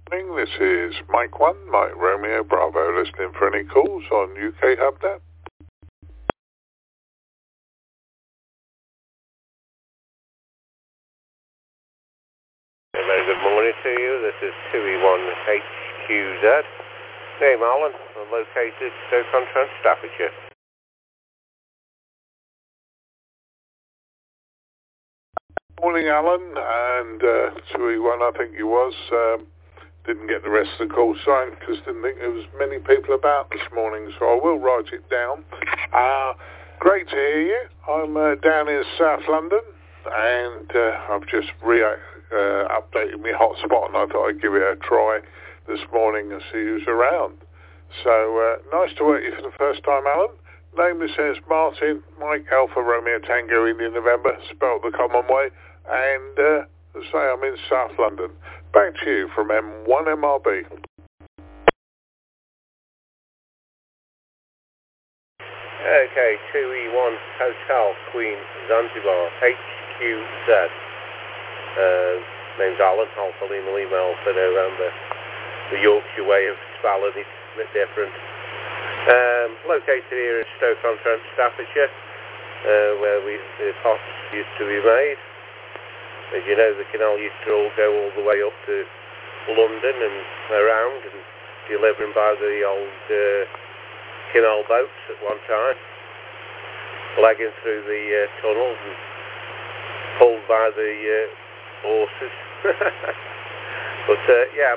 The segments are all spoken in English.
This is Mike 1, Mike Romeo Bravo, listening for any calls on UK HubNet. Very good morning to you. This is 2E1HQZ. Name Alan, I'm located Stoke-on-Trent, Staffordshire. Morning, Alan, and 2E1, I think you was. Didn't get the rest of the call signed because didn't think there was many people about this morning, so I will write it down. Great to hear you. I'm down in South London, and I've just updated my hotspot, and I thought I'd give it a try this morning and see who's around. So nice to work you for the first time, Alan. Name is Martin, Mike Alpha Romeo Tango Indian November, spelt the common way, and as I say, I'm in South London. Back to you from M1MRB. Okay, 2E1 Hotel Queen Zanzibar, HQZ. Name's Alan, Alpha Lima Lima Alpha November. The Yorkshire way of spelling it, a bit different. Located here in Stoke-on-Trent, Staffordshire, where the pots used to be made. As you know, the canal used to all go all the way up to London and around, and delivering by the old canal boats at one time, legging through the tunnels and pulled by the horses. But yeah,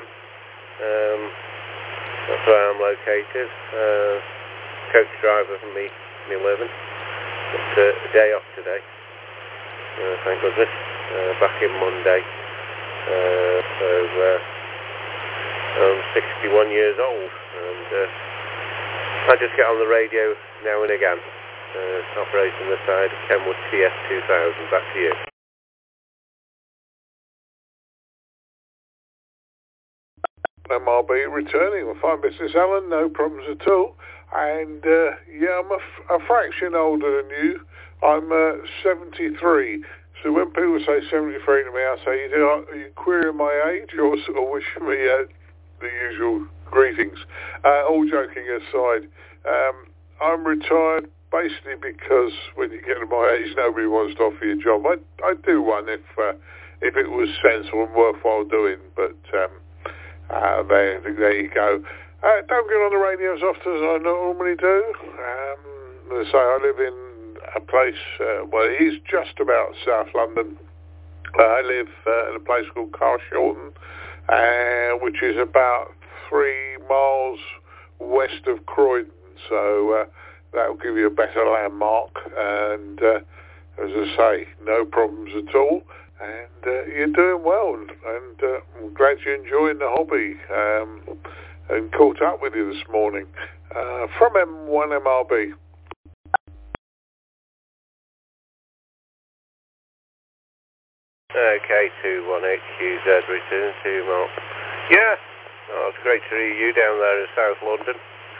that's where I'm located. Coach driver for me living. But a day off today, thank goodness. Back in Monday. So I'm 61 years old, and I just get on the radio now and again, operating the side of Kenwood TS2000. Back to you. MRB returning with fine business, Alan, no problems at all. And yeah, I'm a fraction older than you. I'm 73. So when people say 73 to me, I say, are you querying my age or sort of wishing me the usual greetings? All joking aside, I'm retired basically because when you get to my age, nobody wants to offer you a job. I'd do one if it was sensible and worthwhile doing, but there you go. Don't get on the radio as often as I normally do. As I say, I live in a place, well, it is just about South London. I live in a place called Carshalton, which is about 3 miles west of Croydon, so that'll give you a better landmark, and as I say, no problems at all, and you're doing well, and I'm glad you're enjoying the hobby, and caught up with you this morning. From M1MRB. Okay, 218QZ return to Mark. Yeah, oh, it's great to hear you down there in South London.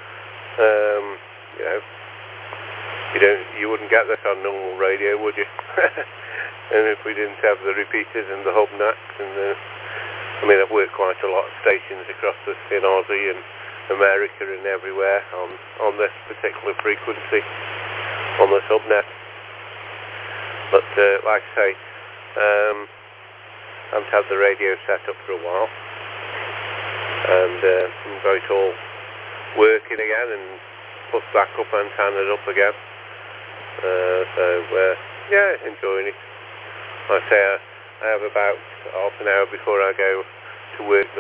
You know, you wouldn't get this on normal radio, would you? And if we didn't have the repeaters and the hubnets, and I mean, I've worked quite a lot of stations across in Aussie and America and everywhere on this particular frequency on the subnet. But like I say, I haven't had the radio set up for a while, and I'm got it all working again and put back up antenna up again. So yeah, enjoying it. Like I say, I have about half an hour before I go to work